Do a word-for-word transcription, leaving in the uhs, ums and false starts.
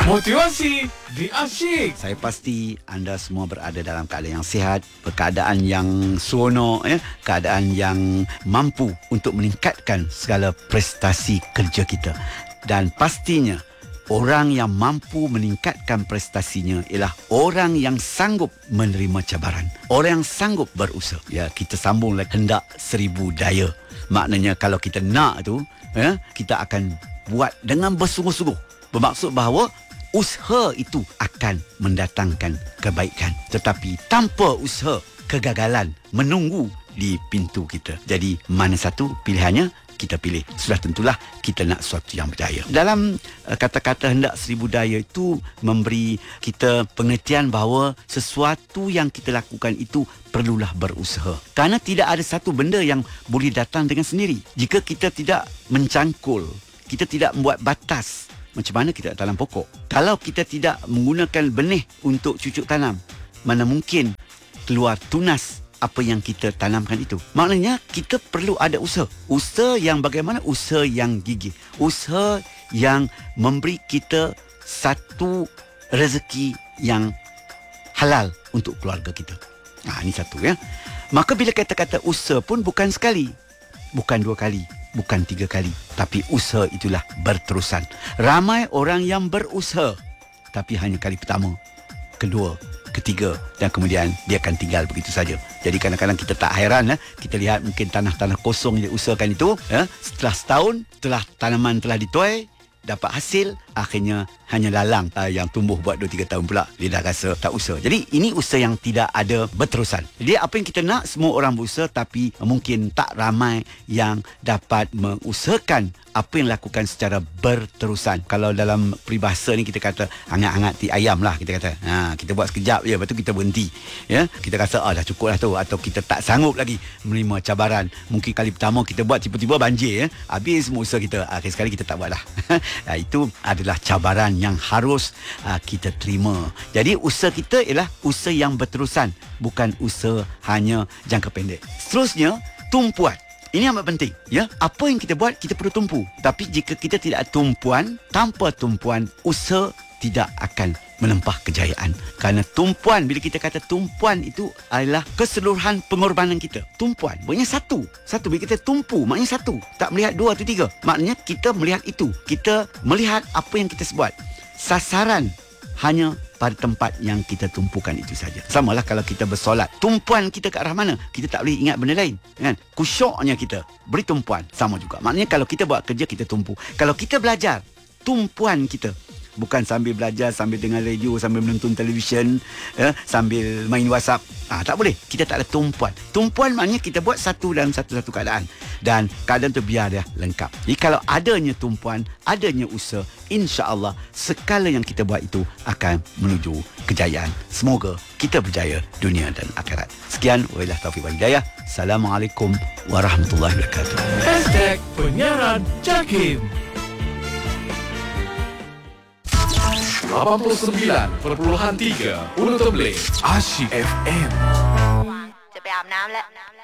Motivasi di Asyik. Saya pasti anda semua berada dalam keadaan yang sihat, keadaan yang seronok, ya, keadaan yang mampu untuk meningkatkan segala prestasi kerja kita. Dan pastinya orang yang mampu meningkatkan prestasinya ialah orang yang sanggup menerima cabaran, orang yang sanggup berusaha. Ya, kita sambung lagi, hendak seribu daya. Maknanya kalau kita nak tu, ya, kita akan buat dengan bersungguh-sungguh. Bermaksud bahawa usaha itu akan mendatangkan kebaikan. Tetapi tanpa usaha, kegagalan menunggu di pintu kita. Jadi mana satu pilihannya, kita pilih. Sudah tentulah kita nak sesuatu yang berjaya. Dalam uh, kata-kata hendak seribu daya itu memberi kita pengertian bahawa sesuatu yang kita lakukan itu perlulah berusaha. Kerana tidak ada satu benda yang boleh datang dengan sendiri. Jika kita tidak mencangkul, kita tidak membuat batas, macam mana kita nak tanam pokok? Kalau kita tidak menggunakan benih untuk cucuk tanam, mana mungkin keluar tunas apa yang kita tanamkan itu? Maknanya kita perlu ada usaha. Usaha yang bagaimana? Usaha yang gigih. Usaha yang memberi kita satu rezeki yang halal untuk keluarga kita. Nah, ini satu, ya. Maka bila kata-kata usaha pun bukan sekali, bukan dua kali, bukan tiga kali, tapi usaha itulah berterusan. Ramai orang yang berusaha tapi hanya kali pertama, kedua, ketiga, dan kemudian dia akan tinggal begitu saja. Jadi kadang-kadang kita tak hairan, eh? Kita lihat mungkin tanah-tanah kosong yang diusahakan itu, eh? setelah setahun, setelah tanaman telah dituai, dapat hasil, akhirnya hanya lalang uh, yang tumbuh buat dua tiga tahun pula. Dia dah rasa tak usaha. Jadi ini usaha yang tidak ada berterusan. Jadi apa yang kita nak, semua orang berusaha, tapi mungkin tak ramai yang dapat mengusahakan apa yang lakukan secara berterusan. Kalau dalam peribahasa ni kita kata hangat-hangat ti ayam lah, kita kata. Ha, kita buat sekejap je, lepas tu kita berhenti. Ya, kita rasa ah dah cukup lah tu, atau kita tak sanggup lagi menerima cabaran. Mungkin kali pertama kita buat tiba-tiba banjir, ya. Habis semua usaha kita. Akhir sekali kita tak buat lah. Ha, itu adalah cabaran yang harus uh, kita terima. Jadi usaha kita ialah usaha yang berterusan, bukan usaha hanya jangka pendek. Seterusnya, tumpuan. Ini amat penting, ya. Apa yang kita buat, kita perlu tumpu. Tapi jika kita tidak ada tumpuan, tanpa tumpuan, usaha tidak akan menempah kejayaan. Kerana tumpuan, bila kita kata tumpuan itu adalah keseluruhan pengorbanan kita. Tumpuan, maknanya satu. Satu, bila kita tumpu, maknanya satu. Tak melihat dua atau tiga. Maknanya kita melihat itu. Kita melihat apa yang kita buat. Sasaran hanya pada tempat yang kita tumpukan itu saja. Samalah kalau kita bersolat, tumpuan kita ke arah mana, kita tak boleh ingat benda lain, kan? Kusyuknya kita beri tumpuan. Sama juga, maknanya kalau kita buat kerja, kita tumpu. Kalau kita belajar, tumpuan kita bukan sambil belajar, sambil dengar radio, sambil menonton televisyen, ya, sambil main WhatsApp. Ah, tak boleh. Kita tak ada tumpuan. Tumpuan maknanya kita buat satu dalam satu-satu keadaan. Dan keadaan tu biar dia lengkap. Jadi kalau adanya tumpuan, adanya usaha, insya-Allah segala yang kita buat itu akan menuju kejayaan. Semoga kita berjaya dunia dan akhirat. Sekian, wabillahi taufiq wal hidayah. Assalamualaikum warahmatullahi wabarakatuh. Hashtag Penyiaran Jakim. lapan puluh sembilan perpuluhan tiga Ulu Temblik Asyik F M. จะไปอาบน้ำแล้ว